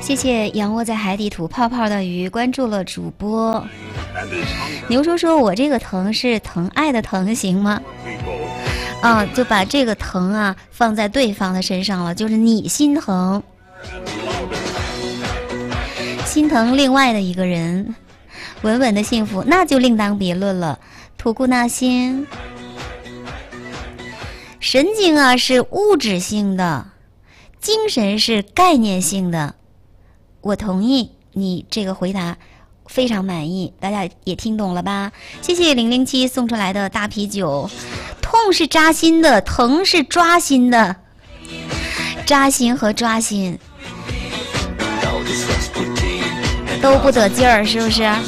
谢谢仰卧在海底吐泡泡的鱼关注了主播。牛叔说我这个疼是疼爱的疼行吗？就把这个疼啊放在对方的身上了，就是你心疼，心疼另外的一个人，稳稳的幸福那就另当别论了。吐故纳新，神经啊是物质性的，精神是概念性的。我同意你这个回答，非常满意，大家也听懂了吧？谢谢007送出来的大啤酒。痛是扎心的，疼是抓心的，扎心和抓心都不得劲儿，是不是？